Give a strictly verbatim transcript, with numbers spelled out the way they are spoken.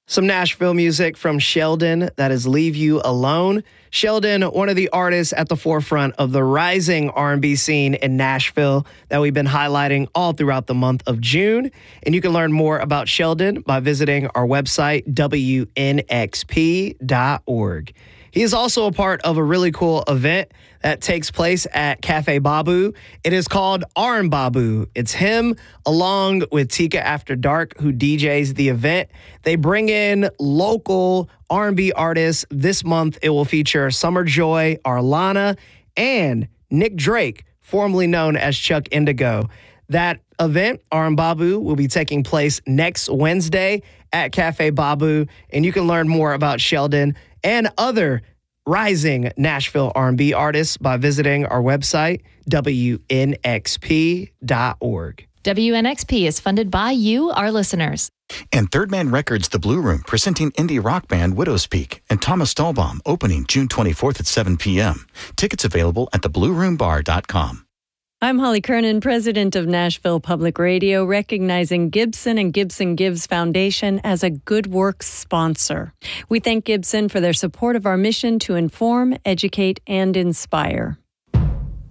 Some Nashville music from Sheldon, that is Leave You Alone. Sheldon, one of the artists at the forefront of the rising R and B scene in Nashville that we've been highlighting all throughout the month of June. And you can learn more about Sheldon by visiting our website, W N X P dot org. He is also a part of a really cool event that takes place at Cafe Babu. It is called R and Babu. It's him along with Tika After Dark, who D Js the event. They bring in local R and B artists. This month, it will feature Summer Joy, Arlana, and Nick Drake, formerly known as Chuck Indigo. That event, R and Babu, will be taking place next Wednesday at Cafe Babu, and you can learn more about Sheldon and other rising Nashville R and B artists by visiting our website, W N X P dot org. W N X P is funded by you, our listeners. And Third Man Records, The Blue Room, presenting indie rock band Widow's Peak, and Thomas Stahlbaum, opening June twenty-fourth at seven p.m. Tickets available at the blue room bar dot com. I'm Holly Kernan, president of Nashville Public Radio, recognizing Gibson and Gibson Gives Foundation as a Good Works sponsor. We thank Gibson for their support of our mission to inform, educate, and inspire.